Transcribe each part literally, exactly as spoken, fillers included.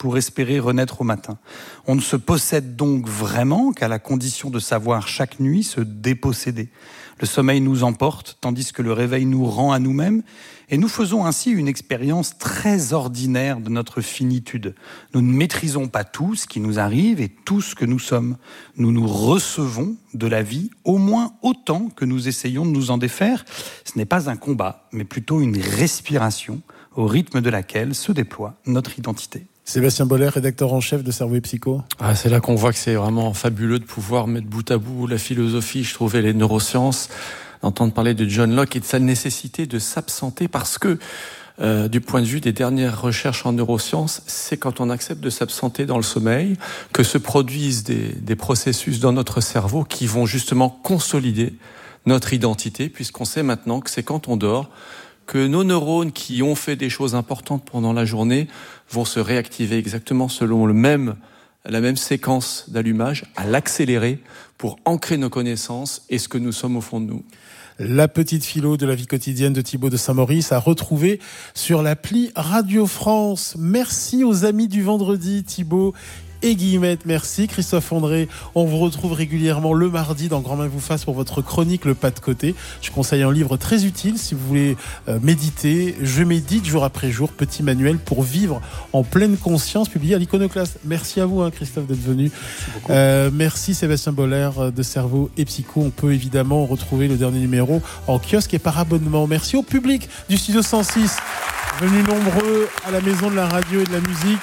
pour espérer renaître au matin. On ne se possède donc vraiment qu'à la condition de savoir chaque nuit se déposséder. Le sommeil nous emporte, tandis que le réveil nous rend à nous-mêmes, et nous faisons ainsi une expérience très ordinaire de notre finitude. Nous ne maîtrisons pas tout ce qui nous arrive et tout ce que nous sommes. Nous nous recevons de la vie au moins autant que nous essayons de nous en défaire. Ce n'est pas un combat, mais plutôt une respiration au rythme de laquelle se déploie notre identité. Sébastien Boller, rédacteur en chef de Cerveau et Psycho. Ah, c'est là qu'on voit que c'est vraiment fabuleux de pouvoir mettre bout à bout la philosophie, je trouvais, les neurosciences, d'entendre parler de John Locke et de sa nécessité de s'absenter parce que, euh, du point de vue des dernières recherches en neurosciences, c'est quand on accepte de s'absenter dans le sommeil que se produisent des, des processus dans notre cerveau qui vont justement consolider notre identité, puisqu'on sait maintenant que c'est quand on dort que nos neurones qui ont fait des choses importantes pendant la journée vont se réactiver exactement selon le même, la même séquence d'allumage, à l'accélérer pour ancrer nos connaissances et ce que nous sommes au fond de nous. La petite philo de la vie quotidienne de Thibaut de Saint-Maurice à retrouver sur l'appli Radio France. Merci aux amis du vendredi, Thibaut et Guillemette, merci. Christophe André, on vous retrouve régulièrement le mardi dans Grand Main vous fasse pour votre chronique Le Pas de Côté. Je conseille un livre très utile si vous voulez euh, méditer. Je médite jour après jour, petit manuel pour vivre en pleine conscience, publié à l'Iconoclaste. Merci à vous, hein, Christophe, d'être venu. Merci, euh, merci Sébastien Boller de Cerveau et Psycho. On peut évidemment retrouver le dernier numéro en kiosque et par abonnement. Merci au public du Studio cent six, venus nombreux à la Maison de la Radio et de la Musique.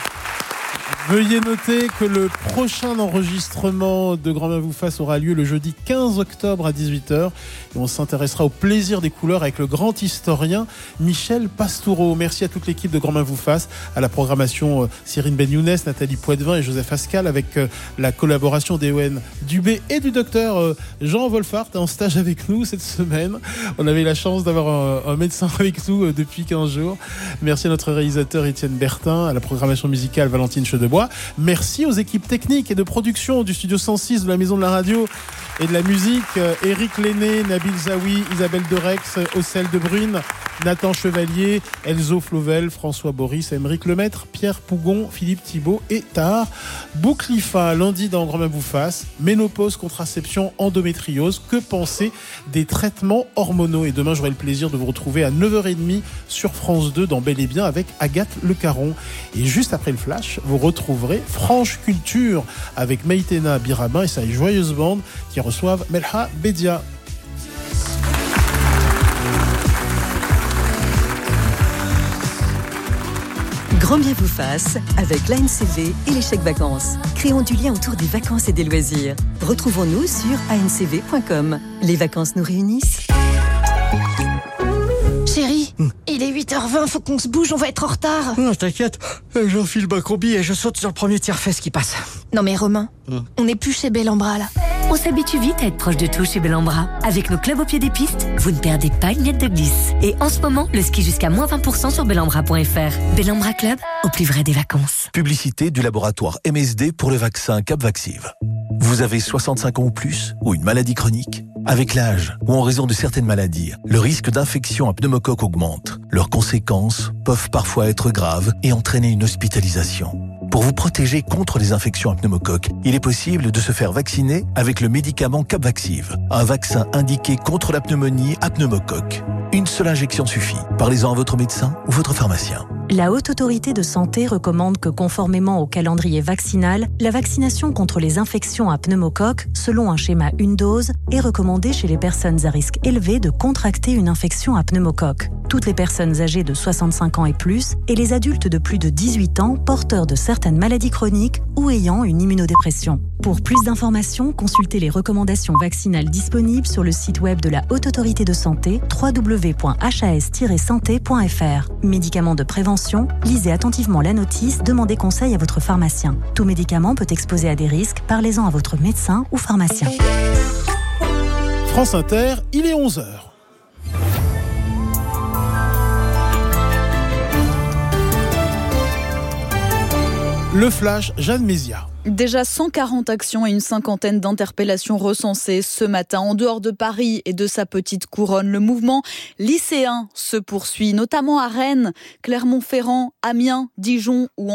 Veuillez noter que le prochain enregistrement de Grand Main vous fasse aura lieu le jeudi quinze octobre à dix-huit heures et on s'intéressera au plaisir des couleurs avec le grand historien Michel Pastoureau. Merci à toute l'équipe de Grand Main vous fasse, à la programmation euh, Cyrine Ben-Younes, Nathalie Poitvin et Joseph Ascal avec euh, la collaboration d'Ewen Dubé et du docteur euh, Jean Wolfart en stage avec nous cette semaine. On avait la chance d'avoir un, un médecin avec nous euh, depuis quinze jours. Merci à notre réalisateur Étienne Bertin, à la programmation musicale Valentine Chedebois. Merci aux équipes techniques et de production du Studio cent six de la Maison de la Radio et de la Musique. Éric Lenné, Nabil Zawi, Isabelle Derex, Ocel de Brune, Nathan Chevalier, Elzo Flovel, François Boris, Émeric Lemaître, Pierre Pougon, Philippe Thibault et Tahar Bouklifa. Lundi dans Grand Main vous fasse, ménopause, contraception, endométriose. Que penser des traitements hormonaux? Et demain, j'aurai le plaisir de vous retrouver à neuf heures trente sur France deux dans Bel et Bien avec Agathe Le Caron. Et juste après le flash, vous retrouverez Franche Culture avec Maïtena Birabin et sa joyeuse bande qui reçoivent Melha Bedia. Grand bien vous fasse avec l'A N C V et les chèques vacances. Créons du lien autour des vacances et des loisirs. Retrouvons-nous sur a n c v point com. Les vacances nous réunissent. Chérie, mmh. il est huit heures vingt, faut qu'on se bouge, on va être en retard. Non, t'inquiète, j'enfile ma combi et je saute sur le premier tiers-fesse qui passe. Non mais Romain, mmh. on n'est plus chez Bellambra là. On s'habitue vite à être proche de tout chez Bellambra. Avec nos clubs au pied des pistes, vous ne perdez pas une miette de glisse. Et en ce moment, le ski jusqu'à moins vingt pour cent sur bellambra point f r. Bellambra Club, au plus vrai des vacances. Publicité du laboratoire M S D pour le vaccin Capvaxive. Vous avez soixante-cinq ans ou plus, ou une maladie chronique? Avec l'âge, ou en raison de certaines maladies, le risque d'infection à pneumocoque augmente. Leurs conséquences peuvent parfois être graves et entraîner une hospitalisation. Pour vous protéger contre les infections à pneumocoque, il est possible de se faire vacciner avec le médicament Capvaxive, un vaccin indiqué contre la pneumonie à pneumocoque. Une seule injection suffit. Parlez-en à votre médecin ou votre pharmacien. La Haute Autorité de Santé recommande que, conformément au calendrier vaccinal, la vaccination contre les infections à pneumocoque, selon un schéma une dose, est recommandée chez les personnes à risque élevé de contracter une infection à pneumocoque. Toutes les personnes âgées de soixante-cinq ans et plus et les adultes de plus de dix-huit ans porteurs de certaines maladies chroniques ou ayant une immunodépression. Pour plus d'informations, consultez les recommandations vaccinales disponibles sur le site web de la Haute Autorité de Santé w w w point h a s tiret santé point f r. Médicaments de prévention, lisez attentivement la notice, demandez conseil à votre pharmacien. Tout médicament peut exposer à des risques, parlez-en à votre médecin ou pharmacien. France Inter, il est onze heures. Le flash, Jeanne Mézia. Déjà cent quarante actions et une cinquantaine d'interpellations recensées ce matin en dehors de Paris et de sa petite couronne. Le mouvement lycéen se poursuit, notamment à Rennes, Clermont-Ferrand, Amiens, Dijon ou